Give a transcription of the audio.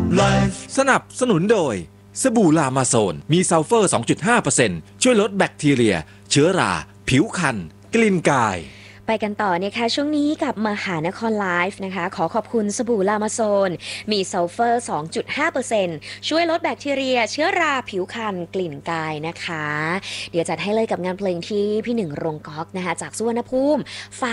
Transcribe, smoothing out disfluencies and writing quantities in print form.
Life สนับสนุนโดยสบู่ลามาโซนมีซัลเฟอร์ 2.5% ช่วยลดแบคทีเรียเชื้อราผิวคันกลิ่นกายไปกันต่อนะคะช่วงนี้กับมหานครไลฟ์นะคะขอขอบคุณสบู่ลามาโซนมีซัลเฟอร์ 2.5% ช่วยลดแบคทีเรียเชื้อราผิวคันกลิ่นกายนะคะเดี๋ยวจัดให้เลยกับงานเพลงที่พี่หนึ่งรงก๊อกนะคะจากสุวรรณภูมิ